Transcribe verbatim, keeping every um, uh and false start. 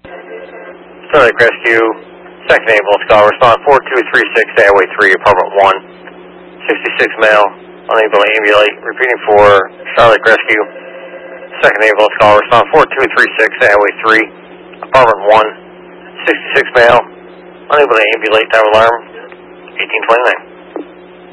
Starlight Rescue, second ambulance call, respond four two three six, Airway three, apartment one, sixty-six male, unable to ambulate, repeating for Starlight Rescue, second ambulance call, respond four two three six, Airway three, apartment one, sixty-six male, unable to ambulate, time alarm, eighteen twenty-nine.